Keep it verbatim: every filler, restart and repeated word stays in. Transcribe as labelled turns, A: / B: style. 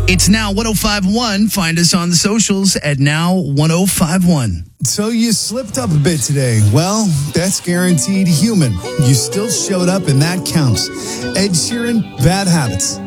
A: It's Now one oh five point one. Find us on the socials at Now one oh five point one.
B: So you slipped up a bit today. Well, that's guaranteed human. You still showed up and that counts. Ed Sheeran, Bad Habits.